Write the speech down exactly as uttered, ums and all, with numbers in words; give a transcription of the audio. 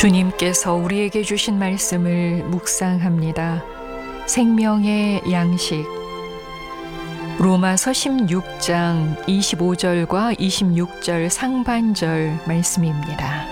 주님께서 우리에게 주신 말씀을 묵상합니다. 생명의 양식. 로마서 십육 장 이십오 절과 이십육 절 상반절 말씀입니다.